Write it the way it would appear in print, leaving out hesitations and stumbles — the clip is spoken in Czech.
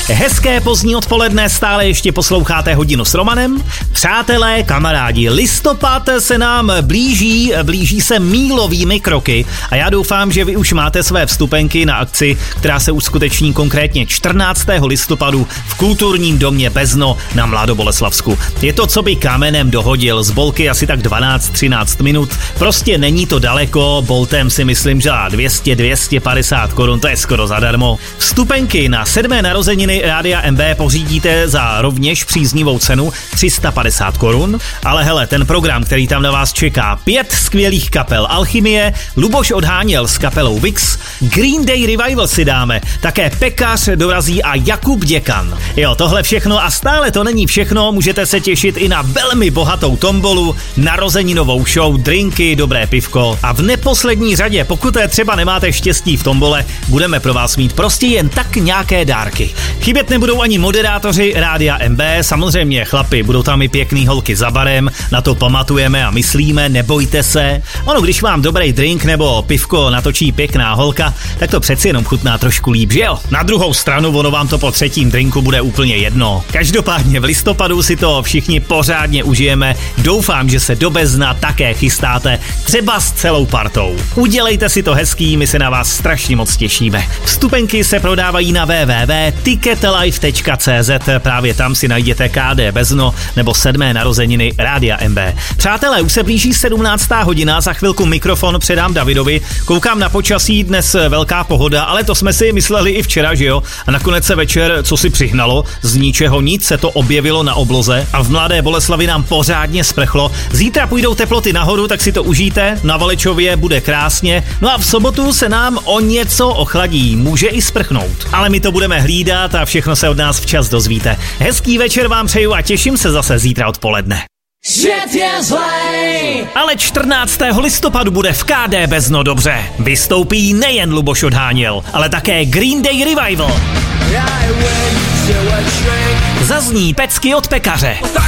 Hezké pozdní odpoledne, stále ještě posloucháte Hodinu s Romanem. Přátelé, kamarádi, listopad se nám blíží se mílovými kroky a já doufám, že vy už máte své vstupenky na akci, která se uskuteční konkrétně 14. listopadu v kulturním domě Bezno na Mladoboleslavsku. Je to, co by kamenem dohodil, z Bolky asi tak 12-13 minut. Prostě není to daleko, Boltem si myslím, že 200-250 korun, to je skoro zadarmo. Vstupenky na 7. narozeniny Rádia MB pořídíte za rovněž příznivou cenu 350 korun, ale hele, ten program, který tam na vás čeká, 5 skvělých kapel: Alchymie, Luboš Odháněl s kapelou Vix, Green Day Revival si dáme, také Pekař dorazí a Jakub Děkan. Jo, tohle všechno a stále to není všechno, můžete se těšit i na velmi bohatou tombolu, narozeninovou show, drinky, dobré pivko a v neposlední řadě, pokud třeba nemáte štěstí v tombole, budeme pro vás mít prostě jen tak nějaké dárky. Chybět nebudou ani moderátoři Rádia MB, samozřejmě chlapi, budou tam i pěkný holky za barem, na to pamatujeme a myslíme, nebojte se. Ono, když vám dobrý drink nebo pivko natočí pěkná holka, tak to přeci jenom chutná trošku líp, že jo? Na druhou stranu, ono vám to po třetím drinku bude úplně jedno. Každopádně v listopadu si to všichni pořádně užijeme, doufám, že se do Bezna také chystáte, třeba s celou partou. Udělejte si to hezký, my se na vás strašně moc těšíme. Vstupenky se prodávají na www.ticketlife.cz, právě tam si najděte KD Bezno nebo 7. narozeniny Rádia MB. Přátelé, už se blíží 17. hodina, za chvilku mikrofon předám Davidovi. Koukám na počasí, dnes velká pohoda, ale to jsme si mysleli i včera, že jo? A nakonec se večer, co si přihnalo, z ničeho nic se to objevilo na obloze a v Mladé Boleslavi nám pořádně sprchlo. Zítra půjdou teploty nahoru, tak si to užijte, na Valečově bude krásně, no a v sobotu se nám o něco ochladí, může i sprchnout. Ale my to budeme hlídat a všechno se od nás včas dozvíte. Hezký večer vám přeju a těším se zase zítra odpoledne. Svět je zlej. Ale 14. listopadu bude v KD Bezno dobře. Vystoupí nejen Luboš Odháněl, ale také Green Day Revival. Zazní pecky od Pekaře.